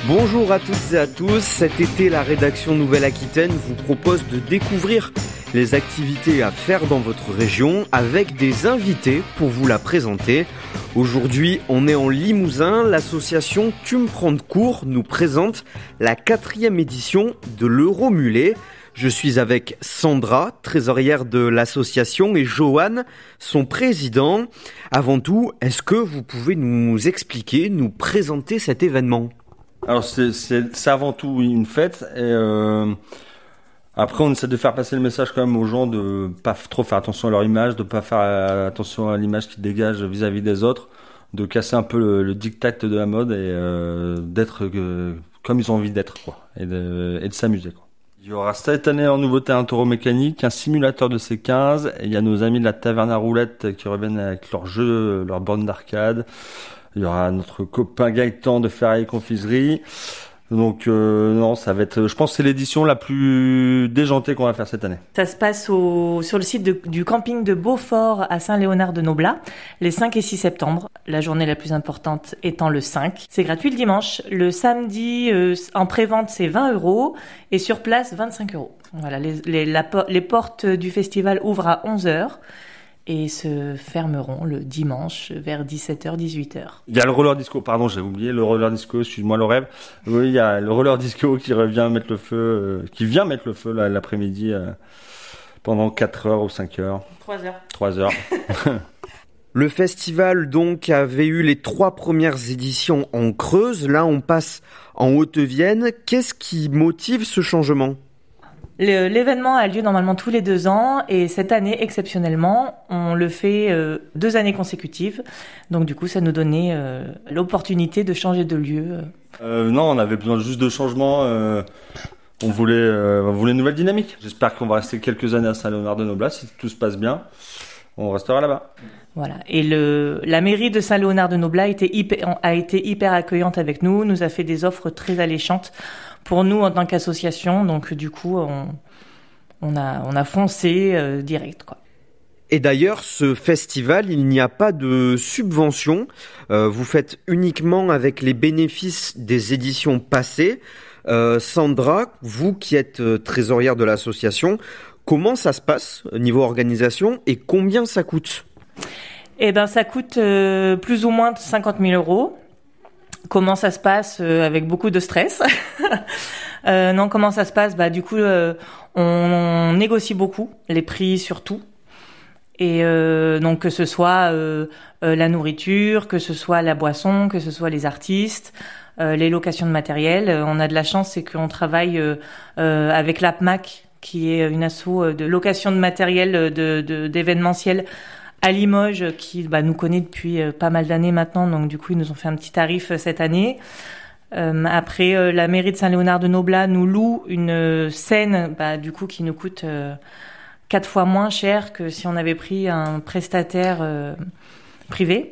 Bonjour à toutes et à tous, cet été la rédaction Nouvelle-Aquitaine vous propose de découvrir les activités à faire dans votre région avec des invités pour vous la présenter. Aujourd'hui on est en Limousin, l'association Tu me prends de court nous présente la 4e édition de l'Euro-Mulet. Je suis avec Sandra, trésorière de l'association, et Johan, son président. Avant tout, est-ce que vous pouvez nous expliquer, nous présenter cet événement ? Alors c'est avant tout une fête et après on essaie de faire passer le message quand même aux gens de pas trop faire attention à leur image, de pas faire attention à l'image qu'ils dégagent vis-à-vis des autres, de casser un peu le diktat de la mode et d'être comme ils ont envie d'être quoi et de s'amuser quoi. Il y aura cette année en nouveauté un taureau mécanique, un simulateur de C15 et il y a nos amis de la Taverne à Roulettes qui reviennent avec leurs jeux, leurs bornes d'arcade. Il y aura notre copain Gaëtan de Ferraille Confiserie. Donc non, ça va être, je pense que c'est l'édition la plus déjantée qu'on va faire cette année. Ça se passe sur le site du camping de Beaufort à Saint-Léonard-de-Noblat, les 5 et 6 septembre. La journée la plus importante étant le 5. C'est gratuit le dimanche. Le samedi, en pré-vente, c'est 20 € et sur place, 25 €. Voilà, les portes du festival ouvrent à 11h. Et se fermeront le dimanche vers 17h, 18h. Il y a le roller disco, pardon, j'ai oublié le roller disco, excuse-moi le rêve. Oui, il y a le roller disco qui vient mettre le feu l'après-midi pendant 4 heures ou 5 heures. 3 heures. 3 heures. Le festival donc avait eu les 3 premières éditions en Creuse, là on passe en Haute-Vienne. Qu'est-ce qui motive ce changement ? L'événement a lieu normalement tous les 2 ans et cette année, exceptionnellement, on le fait 2 années consécutives. Donc du coup, ça nous donnait l'opportunité de changer de lieu. Non, on avait besoin juste de changement. On voulait une nouvelle dynamique. J'espère qu'on va rester quelques années à Saint-Léonard-de-Noblat. Si tout se passe bien, on restera là-bas. Voilà. Et la mairie de Saint-Léonard-de-Noblat a été hyper accueillante avec nous, nous a fait des offres très alléchantes pour nous en tant qu'association. Donc du coup, on a foncé direct, quoi. Et d'ailleurs, ce festival, il n'y a pas de subvention. Vous faites uniquement avec les bénéfices des éditions passées. Sandra, vous qui êtes trésorière de l'association, comment ça se passe au niveau organisation et combien ça coûte ? Eh ben, ça coûte plus ou moins 50 000 €. Comment ça se passe avec beaucoup de stress. Non, comment ça se passe ? Du coup, on négocie beaucoup les prix surtout. Et donc que ce soit la nourriture, que ce soit la boisson, que ce soit les artistes, les locations de matériel. On a de la chance, c'est qu'on travaille avec l'APMAC, qui est une asso de location de matériel d'événementiel à Limoges, qui nous connaît depuis pas mal d'années maintenant, donc du coup ils nous ont fait un petit tarif cette année. Après, la mairie de Saint-Léonard-de-Noblat nous loue une scène, du coup qui nous coûte 4 fois moins cher que si on avait pris un prestataire privé.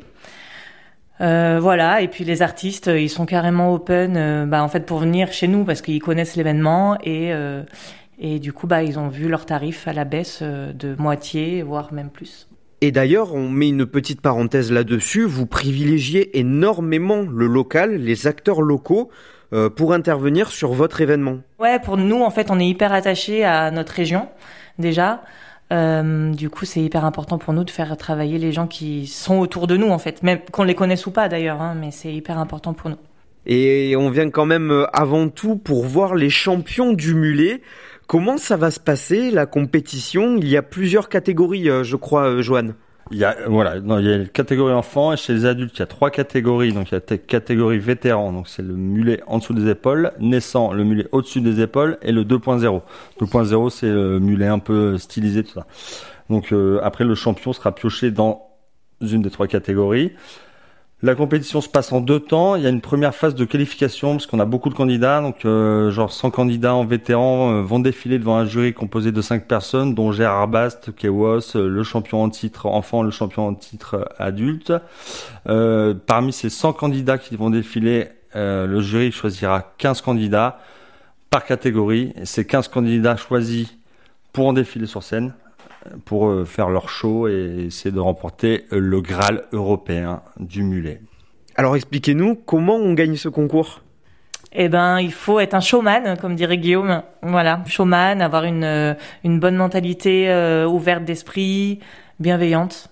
Voilà, et puis les artistes, ils sont carrément open, en fait pour venir chez nous parce qu'ils connaissent l'événement et du coup ils ont vu leur tarif à la baisse de moitié, voire même plus. Et d'ailleurs, on met une petite parenthèse là-dessus, vous privilégiez énormément le local, les acteurs locaux, pour intervenir sur votre événement. Ouais, pour nous, en fait, on est hyper attachés à notre région, déjà. Du coup, c'est hyper important pour nous de faire travailler les gens qui sont autour de nous, en fait. Même qu'on les connaisse ou pas, d'ailleurs, mais c'est hyper important pour nous. Et on vient quand même avant tout pour voir les champions du mulet. Comment ça va se passer, la compétition ? Il y a plusieurs catégories, je crois, Johan. Il y a la catégorie enfants et chez les adultes, il y a 3 catégories. Donc il y a la catégorie vétéran, donc c'est le mulet en dessous des épaules, naissant, le mulet au-dessus des épaules et le 2.0. 2.0, c'est le mulet un peu stylisé, tout ça. Donc après, le champion sera pioché dans une des 3 catégories. La compétition se passe en 2 temps. Il y a une première phase de qualification parce qu'on a beaucoup de candidats. Donc, 100 candidats en vétérans vont défiler devant un jury composé de 5 personnes, dont Gérard Bast, Kewas, le champion en titre enfant, le champion en titre adulte. Parmi ces 100 candidats qui vont défiler, le jury choisira 15 candidats par catégorie. Et ces 15 candidats choisis pourront défiler sur scène pour faire leur show et essayer de remporter le Graal européen du mulet. Alors expliquez-nous comment on gagne ce concours. Eh ben, il faut être un showman, comme dirait Guillaume. Voilà, showman, avoir une bonne mentalité ouverte d'esprit, bienveillante.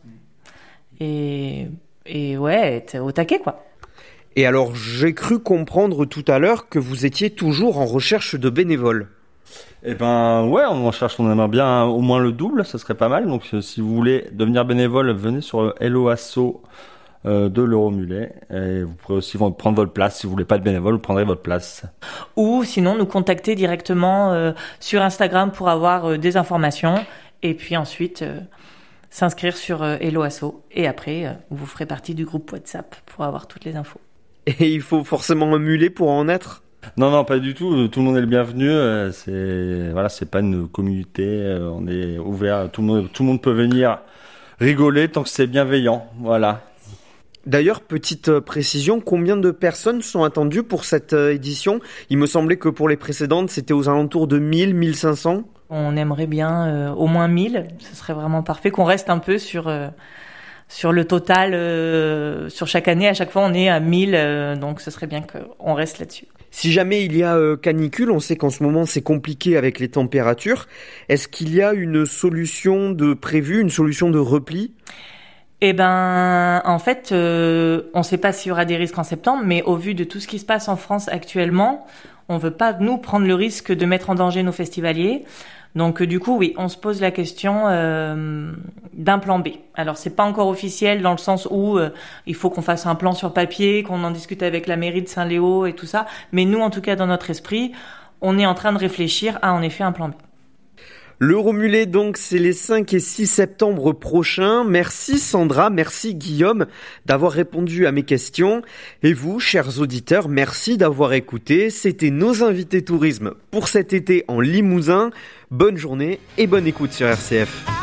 Et ouais, être au taquet, quoi. Et alors, j'ai cru comprendre tout à l'heure que vous étiez toujours en recherche de bénévoles. Eh ben ouais, on aimerait bien au moins le double, ça serait pas mal. Donc si vous voulez devenir bénévole, venez sur Hello Asso de l'Euromulet. Et vous pourrez aussi prendre votre place. Si vous voulez pas de bénévole, vous prendrez votre place. Ou sinon nous contacter directement sur Instagram pour avoir des informations. Et puis ensuite s'inscrire sur Hello Asso. Et après, vous ferez partie du groupe WhatsApp pour avoir toutes les infos. Et il faut forcément un mulet pour en être ? Non, pas du tout. Tout le monde est le bienvenu. C'est pas une communauté. On est ouvert. Tout le monde peut venir rigoler tant que c'est bienveillant. Voilà. D'ailleurs, petite précision, combien de personnes sont attendues pour cette édition ? Il me semblait que pour les précédentes, c'était aux alentours de 1000, 1500. On aimerait bien au moins 1000. Ce serait vraiment parfait qu'on reste un peu sur le total. Sur chaque année, à chaque fois, on est à 1000. Donc, ce serait bien qu'on reste là-dessus. Si jamais il y a canicule, on sait qu'en ce moment c'est compliqué avec les températures. Est-ce qu'il y a une solution prévue, une solution de repli ? Eh ben, en fait, on ne sait pas s'il y aura des risques en septembre, mais au vu de tout ce qui se passe en France actuellement, on veut pas nous prendre le risque de mettre en danger nos festivaliers. Donc du coup, oui, on se pose la question d'un plan B. Alors c'est pas encore officiel dans le sens où il faut qu'on fasse un plan sur papier, qu'on en discute avec la mairie de Saint-Léo et tout ça. Mais nous, en tout cas, dans notre esprit, on est en train de réfléchir à en effet un plan B. L'Euromulet, donc, c'est les 5 et 6 septembre prochains. Merci Sandra, merci Guillaume d'avoir répondu à mes questions. Et vous, chers auditeurs, merci d'avoir écouté. C'était nos invités tourisme pour cet été en Limousin. Bonne journée et bonne écoute sur RCF.